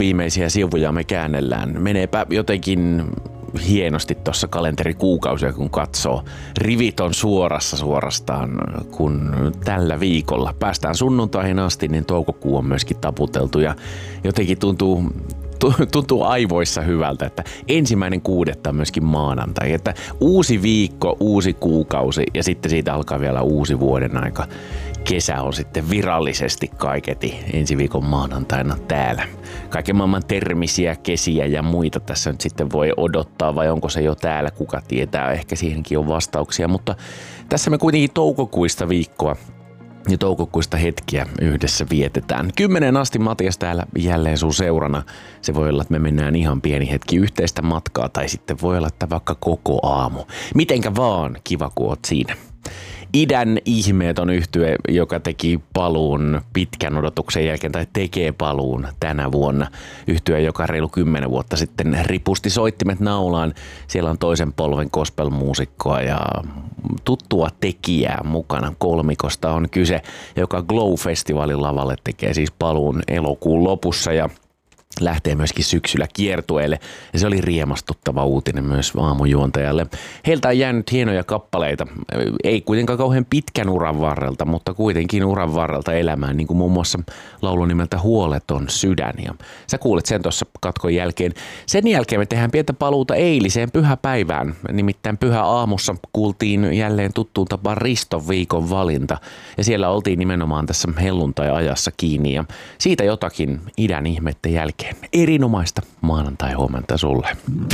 viimeisiä sivuja me käännellään. Meneepä jotenkin hienosti tuossa kalenterikuukausia, kun katsoo. Rivit on suorassa suorastaan, kun tällä viikolla päästään sunnuntaihin asti, niin toukokuu on myöskin taputeltu ja jotenkin tuntuu aivoissa hyvältä, että 1.6. on myöskin maanantai, että uusi viikko, uusi kuukausi ja sitten siitä alkaa vielä uusi vuoden aika. Kesä on sitten virallisesti kaiketi ensi viikon maanantaina täällä. Kaiken maailman termisiä, kesiä ja muita tässä nyt sitten voi odottaa, vai onko se jo täällä, kuka tietää, ehkä siihenkin on vastauksia, mutta tässä me kuitenkin toukokuista viikkoa ja toukokuista hetkiä yhdessä vietetään. 10 asti Matias täällä jälleen sun seurana. Se voi olla, että me mennään ihan pieni hetki yhteistä matkaa tai sitten voi olla, että vaikka koko aamu. Mitenkä vaan, kiva kun oot siinä. Idän ihmeet on yhtye, joka teki paluun pitkän odotuksen jälkeen tai tekee paluun tänä vuonna. Yhtye, joka reilu 10 vuotta sitten ripusti soittimet naulaan. Siellä on toisen polven gospel-muusikkoa ja tuttua tekijää mukana. Kolmikosta on kyse, joka Glow-festivaalin lavalle tekee siis paluun elokuun lopussa ja lähtee myöskin syksyllä kiertueelle ja se oli riemastuttava uutinen myös aamujuontajalle. Heiltä on jäänyt hienoja kappaleita, ei kuitenkaan kauhean pitkän uran varrelta, mutta kuitenkin uran varrelta elämään, niin kuin muun muassa laulun nimeltä Huoleton sydän. Ja sä kuulet sen tuossa katkon jälkeen. Sen jälkeen me tehdään pientä paluuta eiliseen pyhäpäivään, nimittäin pyhäaamussa kuultiin jälleen tuttuun tapaan Riston viikon valinta ja siellä oltiin nimenomaan tässä helluntai-ajassa kiinni ja siitä jotakin idän ihmeiden jälkeen. Erinomaista maanantai-huomenta sulle.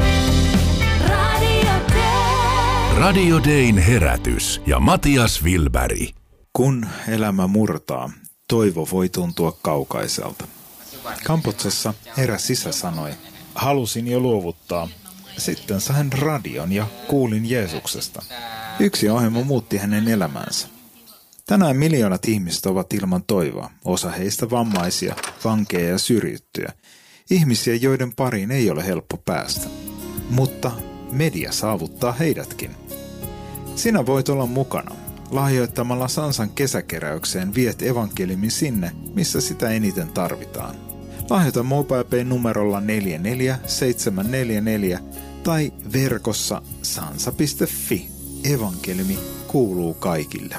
Radio Dayn herätys ja Matias Wilberg. Kun elämä murtaa, toivo voi tuntua kaukaiselta. Kampotsassa eräs isä sanoi, halusin jo luovuttaa. Sitten sain radion ja kuulin Jeesuksesta. Yksi ohjelma muutti hänen elämäänsä. Tänään miljoonat ihmiset ovat ilman toivoa, osa heistä vammaisia, vankeja ja syrjittyjä. Ihmisiä, joiden pariin ei ole helppo päästä. Mutta media saavuttaa heidätkin. Sinä voit olla mukana. Lahjoittamalla Sansan kesäkeräykseen viet evankeliumin sinne, missä sitä eniten tarvitaan. Lahjoita MobilePay numerolla 44744 tai verkossa sansa.fi. Evankeliumi kuuluu kaikille.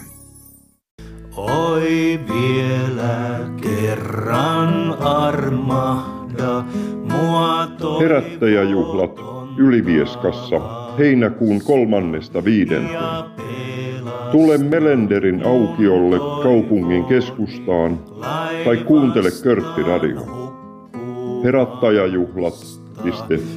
Oi vielä kerran armahda mua Herättäjäjuhlat Ylivieskassa heinäkuun 3.5. Tule Melenderin aukiolle kaupungin keskustaan tai kuuntele Körtti Radio. Herättäjäjuhlat.fi